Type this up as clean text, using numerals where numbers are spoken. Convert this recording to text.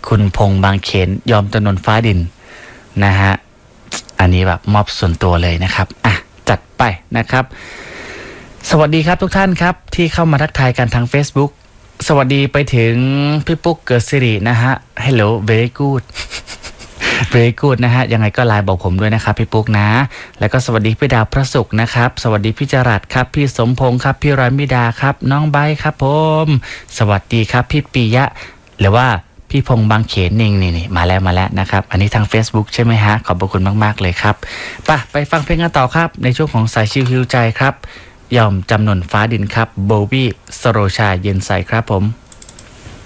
คุณพงษ์บางเขนยอมจำนวนฟ้าดินนะฮะอันนี้แบบมอบส่วนตัวเลยนะครับจัดไปนะครับสวัสดีครับทุกท่านครับที่เข้ามาทักทายกันทาง Facebook สวัสดีไปถึงพี่ปุ๊กเกิดสิรินะฮะ Hello very good very good นะฮะยังไงก็ไลน์บอกผมด้วยนะครับพี่ปุ๊กนะแล้วก็สวัสดีพี่ดาวพระศุกร์นะครับสวัสดีพี่จรัสครับพี่สมพงษ์ครับพี่รามิดาครับน้องใบครับผมสวัสดีครับพี่ปิยะหรือว่าพี่พงษ์บางเขนนี่มาแล้วนะครับอันนี้ทาง Facebook ใช่ไหมฮะขอบพระคุณมากๆเลยครับไปฟังเพลงกันต่อครับในช่วงของสายชิวฮิวใจครับยอมจำนวนฟ้าดินครับโบวี่สโรชาเย็นใสครับผม